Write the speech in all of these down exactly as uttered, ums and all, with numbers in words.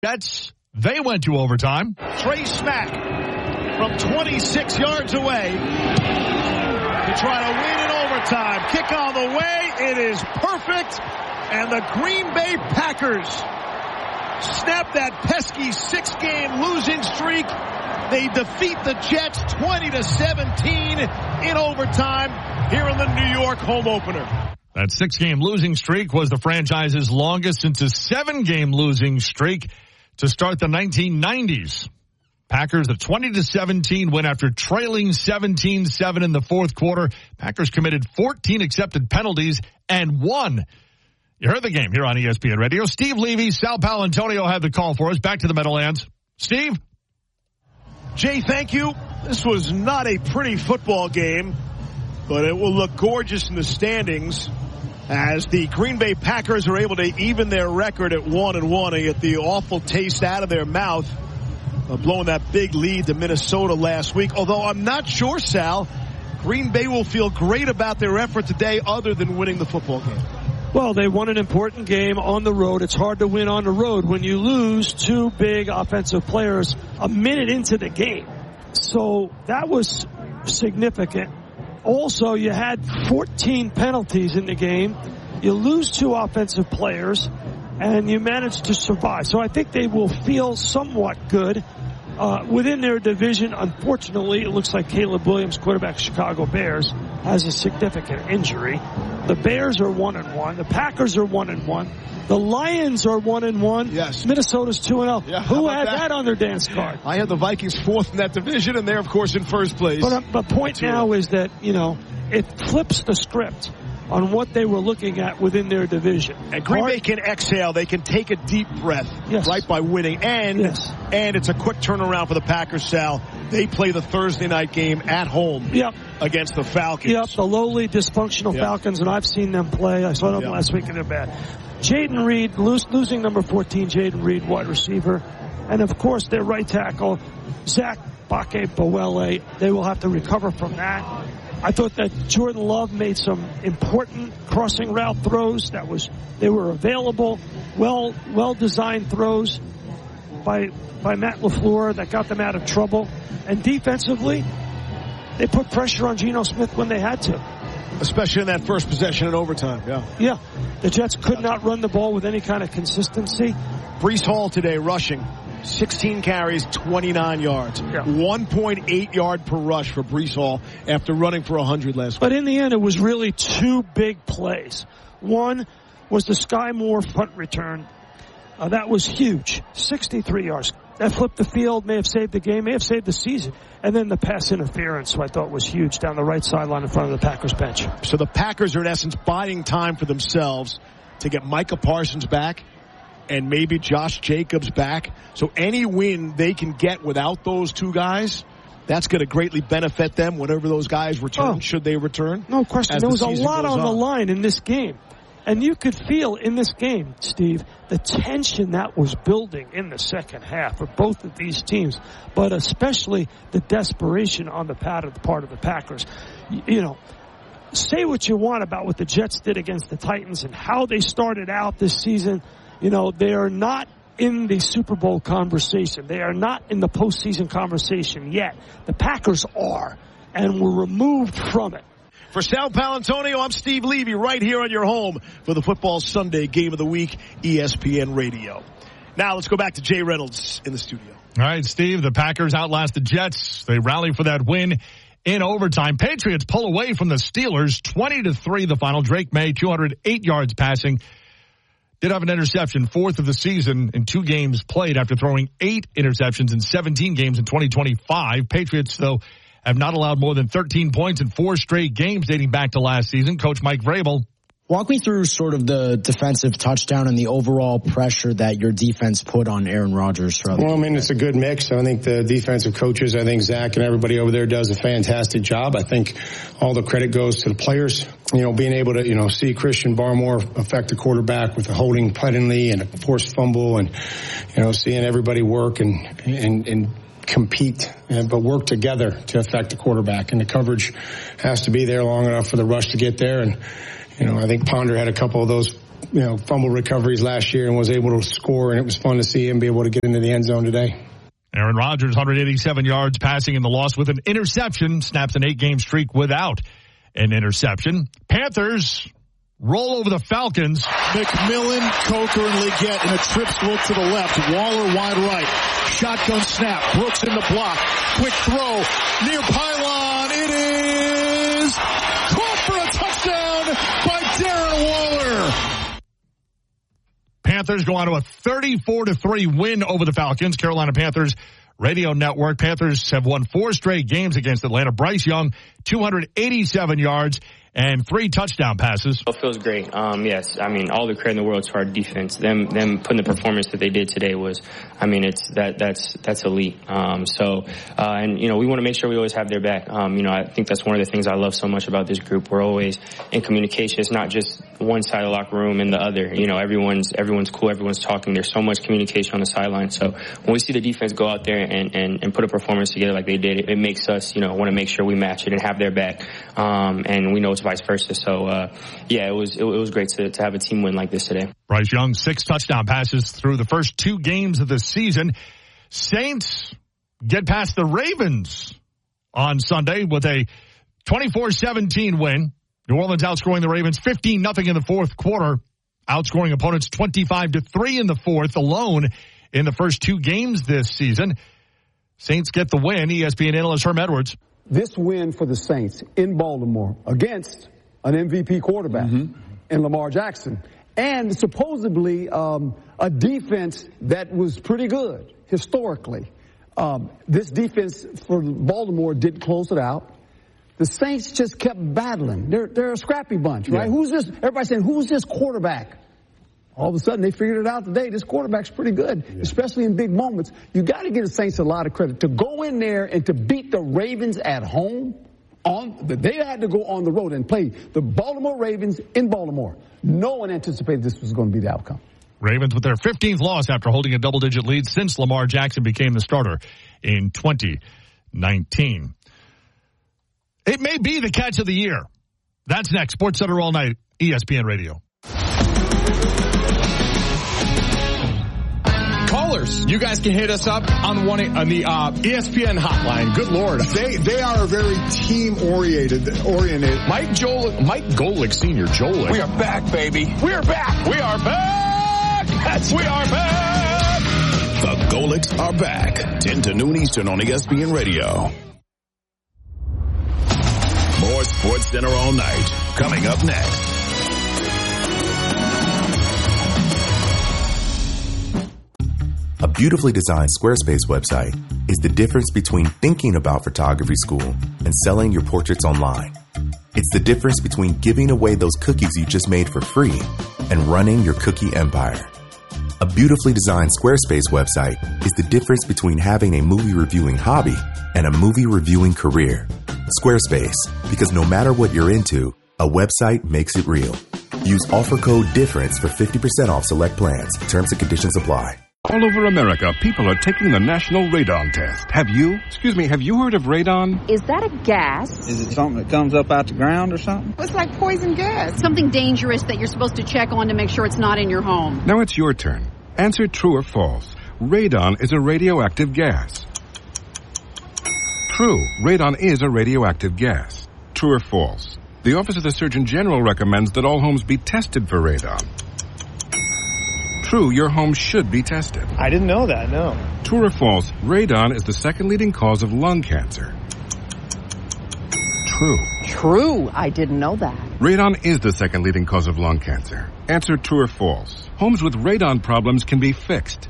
Jets, they went to overtime. Trey Smack from twenty-six yards away to try to win in overtime. Kick on the way. It is perfect. And the Green Bay Packers snap that pesky six-game losing streak. They defeat the Jets twenty to seventeen in overtime here in the New York home opener. That six-game losing streak was the franchise's longest since a seven-game losing streak to start the nineteen nineties. Packers a twenty to seventeen win after trailing seventeen seven in the fourth quarter. Packers committed fourteen accepted penalties and won. You heard the game here on E S P N Radio. Steve Levy, Sal Paolantonio had the call for us. Back to the Meadowlands. Steve? Jay, thank you. This was not a pretty football game, but it will look gorgeous in the standings as the Green Bay Packers are able to even their record at one and one and get the awful taste out of their mouth of blowing that big lead to Minnesota last week. Although I'm not sure, Sal, Green Bay will feel great about their effort today other than winning the football game. Well, they won an important game on the road. It's hard to win on the road when you lose two big offensive players a minute into the game. So that was significant. Also, you had fourteen penalties in the game. You lose two offensive players, and you managed to survive. So I think they will feel somewhat good uh, within their division. Unfortunately, it looks like Caleb Williams, quarterback of Chicago Bears, has a significant injury. The Bears are one and one. The Packers are one and one. The Lions are one and one. Yes. Minnesota's two and zero. Yeah, Who had that? that on their dance card? I had the Vikings fourth in that division, and they're of course in first place. But uh, the point Two. now is that you know it flips the script on what they were looking at within their division. And Green Hard- Bay can exhale. They can take a deep breath, yes. right, by winning. And yes. and it's a quick turnaround for the Packers, Sal. They play the Thursday night game at home Yep. against the Falcons. Yep, the lowly, dysfunctional Yep. Falcons, and I've seen them play. I saw them Yep. last week, and they're bad. Jaden Reed, lose, losing number fourteen, Jaden Reed, wide receiver. And, of course, their right tackle, Zach Bake-Bowele. They will have to recover from that. I thought that Jordan Love made some important crossing route throws. That was they were available, well well designed throws by by Matt LaFleur that got them out of trouble. And defensively, they put pressure on Geno Smith when they had to. Especially in that first possession in overtime. Yeah. Yeah. The Jets could not run the ball with any kind of consistency. Breece Hall today rushing. sixteen carries, twenty-nine yards. Yeah. one point eight yard per rush for Breece Hall after running for one hundred last week. But in the end, it was really two big plays. One was the Sky Moore punt return. Uh, that was huge. sixty-three yards. That flipped the field, may have saved the game, may have saved the season. And then the pass interference, who I thought was huge, down the right sideline in front of the Packers bench. So the Packers are in essence buying time for themselves to get Micah Parsons back and maybe Josh Jacobs back. So any win they can get without those two guys, that's going to greatly benefit them whenever those guys return, Oh. should they return. No question. As There the was a season lot goes on, on the line in this game. And you could feel in this game, Steve, the tension that was building in the second half for both of these teams, but especially the desperation on the part of the, part of the Packers. You, you know, say what you want about what the Jets did against the Titans and how they started out this season. You know, they are not in the Super Bowl conversation. They are not in the postseason conversation yet. The Packers are, and were removed from it. For Sal Paolantonio, I'm Steve Levy right here on your home for the Football Sunday Game of the Week, E S P N Radio. Now let's go back to Jay Reynolds in the studio. All right, Steve, the Packers outlast the Jets. They rally for that win in overtime. Patriots pull away from the Steelers, twenty to three the final. Drake May, two hundred eight yards passing. Did have an interception, fourth of the season in two games played after throwing eight interceptions in seventeen games in twenty twenty-five. Patriots, though, have not allowed more than thirteen points in four straight games dating back to last season. Coach Mike Vrabel. Walk me through sort of the defensive touchdown and the overall pressure that your defense put on Aaron Rodgers throughout the Well, I mean, it's a good mix. I think the defensive coaches, I think Zach and everybody over there does a fantastic job. I think all the credit goes to the players, you know, being able to, you know, see Christian Barmore affect the quarterback with a holding penalty and a forced fumble and, you know, seeing everybody work and, and, and compete, but work together to affect the quarterback. And the coverage has to be there long enough for the rush to get there. And, you know, I think Ponder had a couple of those you know, fumble recoveries last year and was able to score, and it was fun to see him be able to get into the end zone today. Aaron Rodgers, one hundred eighty-seven yards passing in the loss with an interception, snaps an eight-game streak without an interception. Panthers roll over the Falcons. McMillan, Coker, and Leggett in a trips look to the left. Waller wide right. Shotgun snap. Brooks in the block. Quick throw. Near pylon. It is caught for a touchdown by Darren Waller. Panthers go on to a thirty-four to three win over the Falcons. Carolina Panthers Radio Network. Panthers have won four straight games against Atlanta. Bryce Young, two hundred eighty-seven yards and three touchdown passes. It feels great. Um, yes, I mean, all the credit in the world to our defense. Them, them putting the performance that they did today was, I mean, it's that that's that's elite. Um, so, uh, and you know, we want to make sure we always have their back. Um, you know, I think that's one of the things I love so much about this group. We're always in communication. It's not just one side of the locker room and the other. You know, everyone's everyone's cool. Everyone's talking. There's so much communication on the sideline. So when we see the defense go out there and and, and put a performance together like they did, it, it makes us, you know, want to make sure we match it and have their back. Um, and we know it's vice versa. So, uh, yeah, it was, it, it was great to, to have a team win like this today. Bryce Young, six touchdown passes through the first two games of the season. Saints get past the Ravens on Sunday with a twenty-four seventeen win. New Orleans outscoring the Ravens fifteen nothing in the fourth quarter, outscoring opponents twenty-five to three in the fourth alone in the first two games this season. Saints get the win. E S P N analyst Herm Edwards. This win for the Saints in Baltimore against an M V P quarterback mm-hmm. in Lamar Jackson, and supposedly um, a defense that was pretty good historically. Um, this defense for Baltimore didn't close it out. The Saints just kept battling. They're they're a scrappy bunch, right? Yeah. Who's this? Everybody's saying, who's this quarterback? All of a sudden, they figured it out today. This quarterback's pretty good, yeah. especially in big moments. You got to give the Saints a lot of credit. To go in there and to beat the Ravens at home, on they had to go on the road and play the Baltimore Ravens in Baltimore. No one anticipated this was going to be the outcome. Ravens with their fifteenth loss after holding a double-digit lead since Lamar Jackson became the starter in twenty nineteen. It may be the catch of the year. That's next. Sports Center all night, E S P N Radio. Callers, you guys can hit us up on one on the uh, E S P N hotline. Good Lord, they they are very team oriented. Oriented. Mike Joel, Mike Golick, Senior Joel. We are back, baby. We are back. We are back. Yes, we are back. The Golicks are back. ten to noon Eastern on E S P N Radio. More Sports Center all night. Coming up next. A beautifully designed Squarespace website is the difference between thinking about photography school and selling your portraits online. It's the difference between giving away those cookies you just made for free and running your cookie empire. A beautifully designed Squarespace website is the difference between having a movie reviewing hobby and a movie reviewing career. Squarespace, because no matter what you're into, a website makes it real. Use offer code DIFFERENCE for fifty percent off select plans. Terms and conditions apply. All over America, people are taking the National Radon Test. Have you? Excuse me, have you heard of radon? Is that a gas? Is it something that comes up out the ground or something? It's like poison gas. Something dangerous that you're supposed to check on to make sure it's not in your home. Now it's your turn. Answer true or false. Radon is a radioactive gas. True, radon is a radioactive gas. True or false? The Office of the Surgeon General recommends that all homes be tested for radon. True, your home should be tested. I didn't know that, no. True or false, radon is the second leading cause of lung cancer. True. True, I didn't know that. Radon is the second leading cause of lung cancer. Answer true or false. Homes with radon problems can be fixed.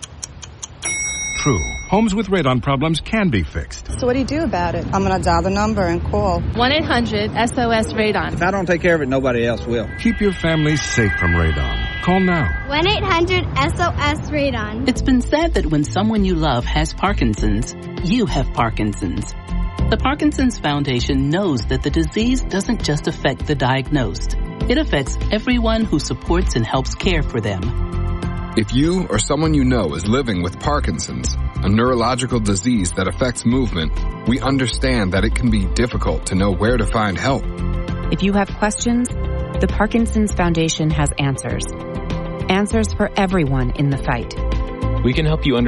True. Homes with radon problems can be fixed. So what do you do about it? I'm going to dial the number and call. one eight hundred S O S radon. If I don't take care of it, nobody else will. Keep your family safe from radon. Call now. one eight hundred S O S radon. It's been said that when someone you love has Parkinson's, you have Parkinson's. The Parkinson's Foundation knows that the disease doesn't just affect the diagnosed. It affects everyone who supports and helps care for them. If you or someone you know is living with Parkinson's, a neurological disease that affects movement, we understand that it can be difficult to know where to find help. If you have questions, The Parkinson's Foundation has answers. Answers for everyone in the fight. We can help you understand